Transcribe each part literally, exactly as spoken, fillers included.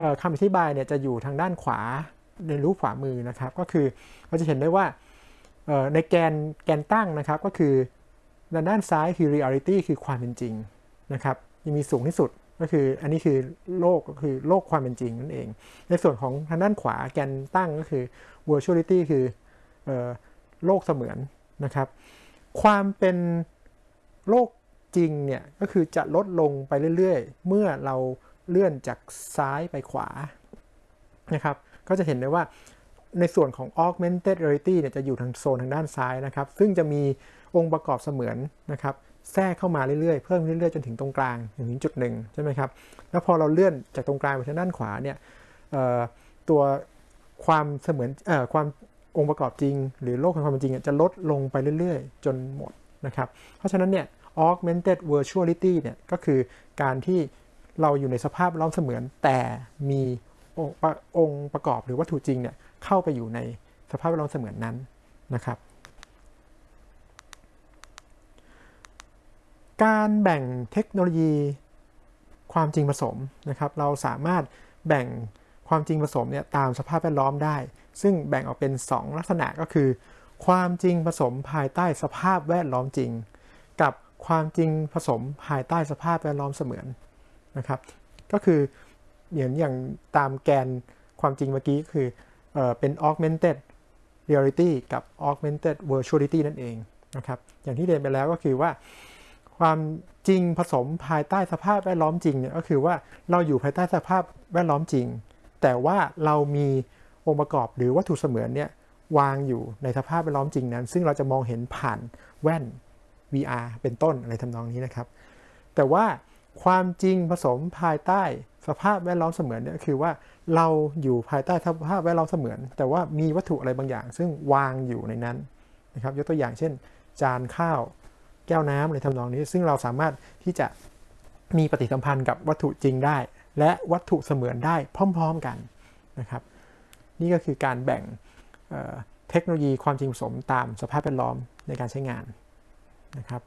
คำอธิบายเนี่ยจะอยู่ทางด้านขวาในรูปขวามือนะครับก็คือเราจะเห็นได้ว่าในแกนแกนตั้งนะครับก็คือด้านซ้ายคือ reality คือความเป็นจริงนะครับยังมีสูงที่สุดก็คืออันนี้คือโลกก็คือโลกความเป็นจริงนั่นเองในส่วนของทางด้านขวาแกนตั้งก็คือ virtuality คือโลกเสมือนนะครับความเป็นโลกจริงเนี่ยก็คือจะลดลงไปเรื่อยๆเมื่อเราเลื่อนจากซ้ายไปขวานะครับก็จะเห็นได้ว่าในส่วนของ augmented reality เนี่ยจะอยู่ทางโซนทางด้านซ้ายนะครับซึ่งจะมีองค์ประกอบเสมือนนะครับแทรกเข้ามาเรื่อยๆเพิ่มเรื่อยๆจนถึงตรงกลางถึงจุดหนึ่งใช่ไหมครับแล้วพอเราเลื่อนจากตรงกลางไปทางด้านขวาเนี่ยตัวความเสมือนความองค์ประกอบจริงหรือโลกแห่งความเป็นจริงจะลดลงไปเรื่อยๆจนหมดนะครับเพราะฉะนั้นเนี่ย augmented virtuality เนี่ยก็คือการที่เราอยู่ในสภาพล้อมเสมือนแต่มีองค์ประกอบหรือวัตถุจริงเนี่ยเข้าไปอยู่ในสภาพแวดล้อมเสมือนนั้นนะครับการแบ่งเทคโนโลยีความจริงผสมนะครับเราสามารถแบ่งความจริงผสมเนี่ยตามสภาพแวดล้อมได้ซึ่งแบ่งออกเป็นสองลักษณะก็คือความจริงผสมภายใต้สภาพแวดล้อมจริงกับความจริงผสมภายใต้สภาพแวดล้อมเสมือนนะครับก็คือเหมือนอย่างตามแกนความจริงเมื่อกี้คือเอ่อเป็น augmented reality กับ augmented virtuality นั่นเองนะครับอย่างที่เรียนไปแล้วก็คือว่าความจริงผสมภายใต้สภาพแวดล้อมจริงเนี่ยก็คือว่าเราอยู่ภายใต้สภาพแวดล้อมจริงแต่ว่าเรามีองค์ประกอบหรือวัตถุเสมือนเนี่ยวางอยู่ในสภาพแวดล้อมจริงนั้นซึ่งเราจะมองเห็นผ่านแว่น วี อาร์ เป็นต้นอะไรทำนองนี้นะครับแต่ว่าความจริงผสมภายใต้สภาพแวดล้อมเสมือนเนี่ยคือว่าเราอยู่ภายใต้สภาพแวดล้อมเสมือนแต่ว่ามีวัตถุอะไรบางอย่างซึ่งวางอยู่ในนั้นนะครับยกตัวอย่างเช่นจานข้าวแก้วน้ำอะไรทำนองนี้ซึ่งเราสามารถที่จะมีปฏิสัมพันธ์กับวัตถุจริงได้และวัตถุเสมือนได้พร้อมๆกันนะครับนี่ก็คือการแบ่งเอ่อเทคโนโลยีความจริงผสมตามสภาพแวดล้อมในการใช้งานนะครับ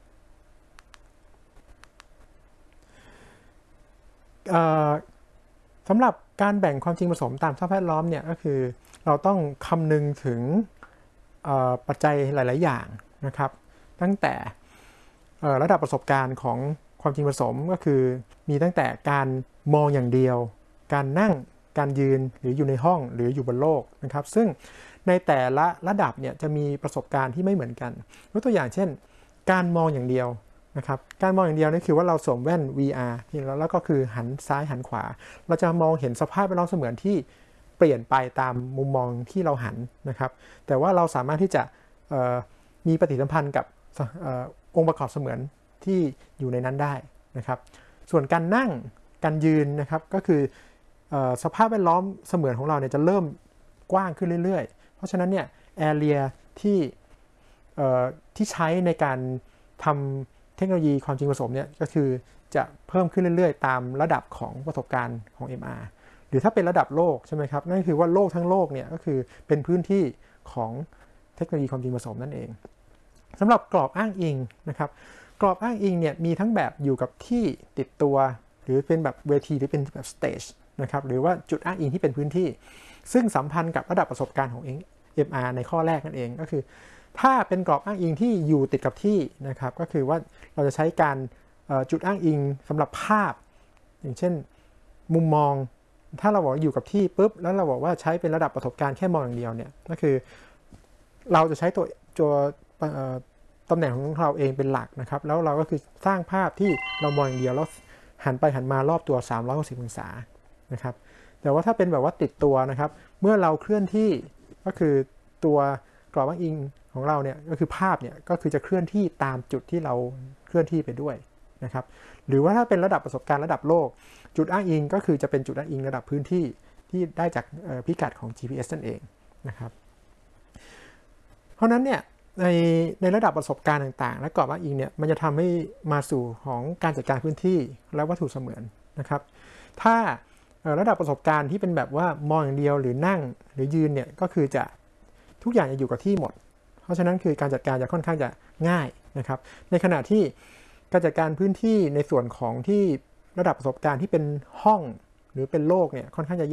สำหรับการแบ่งความจริงผสมตามสภาพแวดล้อมเนี่ยก็คือเราต้องคำนึงถึงปัจจัยหลายๆอย่างนะครับตั้งแต่ระดับประสบการณ์ของความจริงผสมก็คือมีตั้งแต่การมองอย่างเดียวการนั่งการยืนหรืออยู่ในห้องหรืออยู่บนโลกนะครับซึ่งในแต่ละระดับเนี่ยจะมีประสบการณ์ที่ไม่เหมือนกันยกตัวอย่างเช่นการมองอย่างเดียวนะครับการมองอย่างเดียวนี่คือว่าเราสวมแว่น วี อาร์ แล้วแล้วก็คือหันซ้ายหันขวาเราจะมองเห็นสภาพแวดล้อมเสมือนที่เปลี่ยนไปตามมุมมองที่เราหันนะครับแต่ว่าเราสามารถที่จะมีปฏิสัมพันธ์กับองค์ประกอบเสมือนที่อยู่ในนั้นได้นะครับส่วนการนั่งการยืนนะครับก็คือสภาพแวดล้อมเสมือนของเราเนี่ยจะเริ่มกว้างขึ้นเรื่อยๆเพราะฉะนั้นเนี่ยแอเรียที่ที่ใช้ในการทำเทคโนโลยีความจริงผสมเนี่ยก็คือจะเพิ่มขึ้นเรื่อยๆตามระดับของประสบการณ์ของ เอ็ม อาร์ หรือถ้าเป็นระดับโลกใช่ไหมครับนั่นคือว่าโลกทั้งโลกเนี่ยก็คือเป็นพื้นที่ของเทคโนโลยีความจริงผสมนั่นเองสำหรับกรอบอ้างอิงนะครับกรอบอ้างอิงเนี่ยมีทั้งแบบอยู่กับที่ติดตัวหรือเป็นแบบเวทีหรือเป็นแบบสเตจนะครับหรือว่าจุดอ้างอิงที่เป็นพื้นที่ซึ่งสัมพันธ์กับระดับประสบการณ์ของ เอ็ม อาร์ ในข้อแรกนั่นเองก็คือถ้าเป็นกรอบอ้างอิงที่อยู่ติดกับที่นะครับก็คือว่าเราจะใช้การจุดอ้างอิงสำหรับภาพอย่างเช่นมุมมองถ้าเราบอกอยู่กับที่ปุ๊บแล้วเราบอกว่าใช้เป็นระดับประสบการณ์แค่มองอย่างเดียวเนี่ยก็คือเราจะใช้ตัวตัวตำแหน่งของเราเองเป็นหลักนะครับแล้วเราก็คือสร้างภาพที่เรามองอย่างเดียวแล้วหันไปหันมารอบตัวสามร้อยหกสิบองศานะครับแต่ว่าถ้าเป็นแบบว่าติดตัวนะครับเมื่อเราเคลื่อนที่ก็คือตัวกรอบอ้างอิงของเราเนี่ยก็คือภาพเนี่ยก็คือจะเคลื่อนที่ตามจุดที่เราเคลื่อนที่ไปด้วยนะครับหรือว่าถ้าเป็นระดับประสบการณ์ระดับโลกจุดอ้างอิงก็คือจะเป็นจุดอ้างอิงระดับพื้นที่ที่ได้จากพิกัดของ จี พี เอส นั่นเองนะครับเพราะนั้นเนี่ยในในระดับประสบการณ์ต่างๆและกรอบอ้างอิงเนี่ยมันจะทำให้มาสู่ของการจัดการพื้นที่และวัตถุเสมือนนะครับถ้าระดับประสบการณ์ที่เป็นแบบว่ามองอย่างเดียวหรือนั่งหรือยืนเนี่ยก็คือจะทุกอย่างจะอยู่กับที่หมดเพราะฉะนั้นคือการจัดการจะค่อนข้างจะง่ายนะครับในขณะที่การจัดการพื้นที่ในส่วนของที่ระดับประสบการณ์ที่เป็นห้องหรือเป็นโลกเนี่ยค่อนข้างจะ